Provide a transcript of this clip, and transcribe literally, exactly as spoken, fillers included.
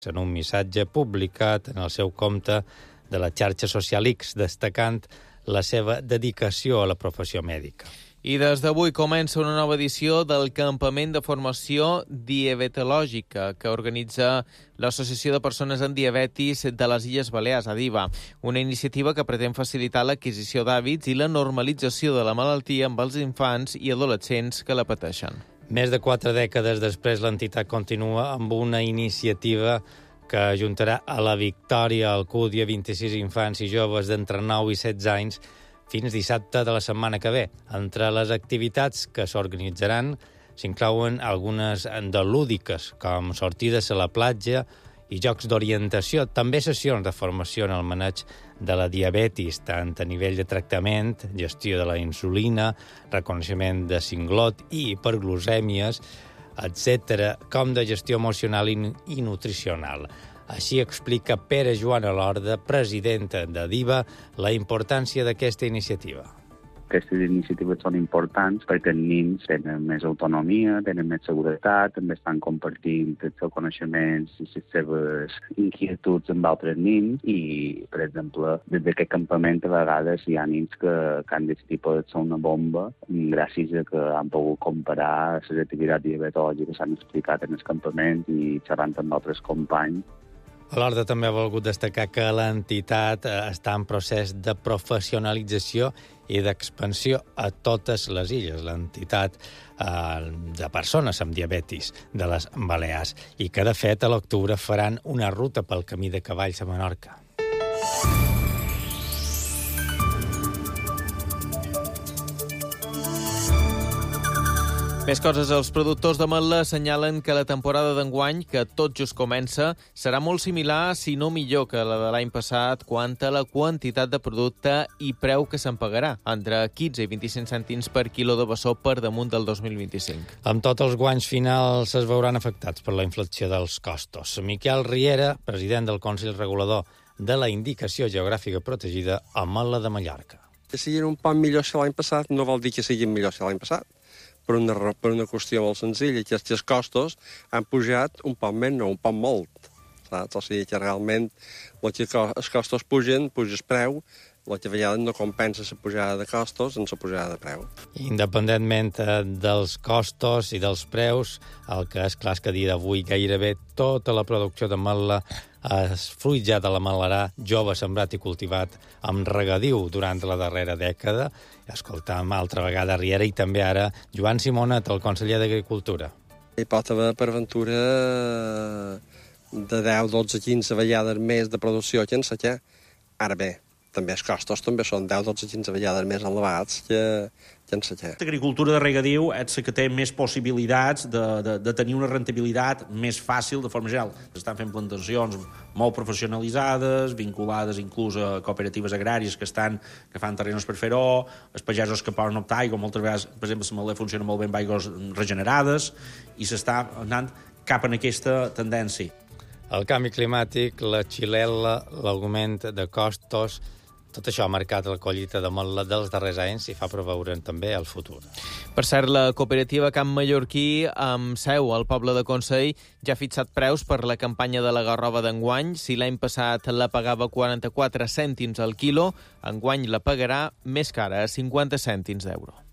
en un missatge publicat en el seu compte de la xarxa social X, destacant la seva dedicació a la professió mèdica. I des d'avui comença una nova edició del Campament de Formació Diabetològica que organitza l'Associació de Persones amb Diabetis de les Illes Balears, ADIBA, una iniciativa que pretén facilitar l'adquisició d'hàbits i la normalització de la malaltia amb els infants i adolescents que la pateixen. Més de quatre dècades després, l'entitat continua amb una iniciativa que ajuntarà a la Victòria Alcúdia vint-i-sis infants i joves d'entre nou i setze anys fins dissabte de la setmana que ve. Entre les activitats que s'organitzaran s'inclouen algunes de lúdiques, com sortides a la platja i jocs d'orientació, també sessions de formació en el maneig de la diabetis, tant a nivell de tractament, gestió de la insulina, reconeixement de singlot i hiperglucèmies, etcètera, com de gestió emocional i nutricional. Així explica Pere Joan Elorda, presidenta d'ADIBA, la importància d'aquesta iniciativa. Aquestes iniciatives són importants perquè els nens tenen més autonomia, tenen més seguretat, també estan compartint els seus coneixements i les seves inquietuds amb altres nens i, per exemple, des d'aquest campament a vegades hi ha nens que, que han decidit poder ser una bomba gràcies a que han pogut comparar les activitats diabetològiques que s'han explicat en el campament i xerrant amb altres companys. Elorda també ha volgut destacar que l'entitat està en procés de professionalització i d'expansió a totes les illes, l'entitat eh, de persones amb diabetis de les Balears, i que, de fet, a l'octubre faran una ruta pel camí de cavalls a Menorca. Més coses. Els productors de Metla assenyalen que la temporada d'enguany, que tot just comença, serà molt similar, si no millor, que la de l'any passat quant a la quantitat de producte i preu que se'n pagarà, entre quinze i vint-i-cinc cèntims per quilo de bessó per damunt del dos mil vint-i-cinc. Amb tots els guanys finals es veuran afectats per la inflació dels costos. Miquel Riera, president del Consell Regulador de la Indicació Geogràfica Protegida a Metla de Mallorca. Que siguin un poc millor que l'any passat no vol dir que siguin millor que l'any passat. Per una, per una qüestió molt senzilla, que els costos han pujat un poc menys, no un poc molt. Saps? O sigui que realment els costos pugen, puja el preu, el que a vegades no compensa la pujada de costos en la pujada de preu. Independentment dels costos i dels preus, el que és clar és que a dia d'avui gairebé tota la producció de Metla és fruit ja de la Metlarà, jove sembrat i cultivat amb regadiu durant la darrera dècada. Escoltam altra vegada Riera i també ara Joan Simonet, el conseller d'Agricultura. Hi pot haver per aventura de deu, dotze, quinze vegades més de producció que en sequer. Ara bé, també els costos també són deu, dotze, quinze vegades més elevats que, que en sequer. L'agricultura de regadiu és la que té més possibilitats de, de, de tenir una rentabilitat més fàcil de forma general. S'estan fent plantacions molt professionalitzades, vinculades inclús a cooperatives agràries que estan que fan terrenos per fer-ho, els pagesos que poden optar aigua, moltes vegades, per exemple, la Metla funciona molt bé amb aigües regenerades i s'està anant cap en aquesta tendència. El canvi climàtic, la xilel·la, l'augment de costos, tot això ha marcat la collita de Metla dels darrers anys i fa preveure també el futur. Per cert, la cooperativa Camp Mallorquí, amb seu al poble de Consell, ja ha fixat preus per la campanya de la garrova d'enguany. Si l'any passat la pagava quaranta-quatre cèntims al quilo, enguany la pagarà més cara, a cinquanta cèntims d'euro.